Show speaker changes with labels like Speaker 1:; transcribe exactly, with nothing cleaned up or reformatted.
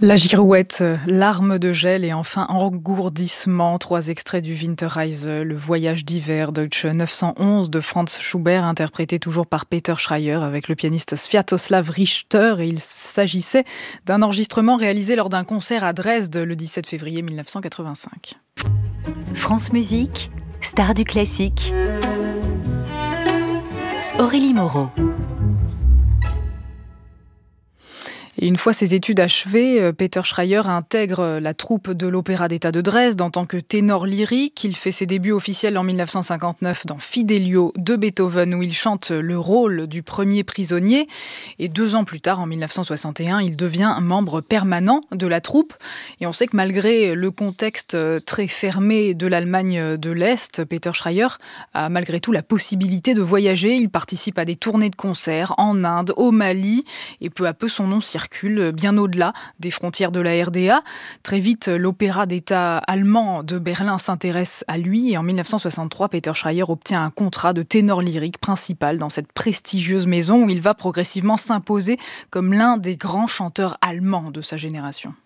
Speaker 1: La girouette, larmes de gel et enfin engourdissement. Trois extraits du Winterreise, le voyage d'hiver Deutsche neuf cent onze de Franz Schubert, interprété toujours par Peter Schreier avec le pianiste Sviatoslav Richter. Et il s'agissait d'un enregistrement réalisé lors d'un concert à Dresde le dix-sept février mille neuf cent quatre-vingt-cinq.
Speaker 2: France Musique, star du classique. Aurélie Moreau.
Speaker 1: Et une fois ses études achevées, Peter Schreier intègre la troupe de l'Opéra d'État de Dresde en tant que ténor lyrique. Il fait ses débuts officiels en mille neuf cent cinquante-neuf dans Fidelio de Beethoven, où il chante le rôle du premier prisonnier. Et deux ans plus tard, en mille neuf cent soixante et un, il devient membre permanent de la troupe. Et on sait que malgré le contexte très fermé de l'Allemagne de l'Est, Peter Schreier a malgré tout la possibilité de voyager. Il participe à des tournées de concerts en Inde, au Mali, et peu à peu son nom circule bien au-delà des frontières de la R D A. Très vite, l'opéra d'État allemand de Berlin s'intéresse à lui et en mille neuf cent soixante-trois, Peter Schreier obtient un contrat de ténor lyrique principal dans cette prestigieuse maison où il va progressivement s'imposer comme l'un des grands chanteurs allemands de sa génération.